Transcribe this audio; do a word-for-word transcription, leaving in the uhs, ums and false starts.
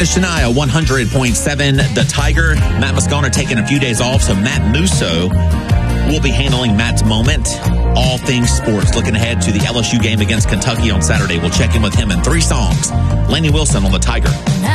Shania, one hundred point seven, The Tiger. Matt Moscona taking a few days off, so Matt Musso will be handling Matt's moment. All things sports. Looking ahead to the L S U game against Kentucky on Saturday. We'll check in with him in three songs. Lainey Wilson on The Tiger.